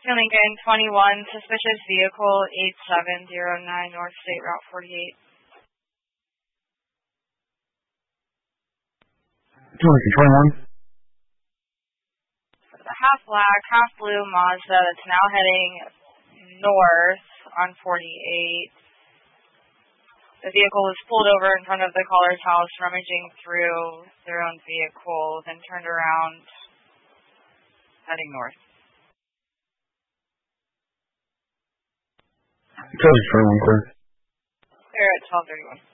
Lincoln 21, suspicious vehicle 8709 North State Route 48. Lincoln 21. The half black, half blue Mazda that's now heading north on 48. The vehicle was pulled over in front of the caller's house, rummaging through their own vehicle, then turned around, heading north. Code 21, clear. They're at 1231.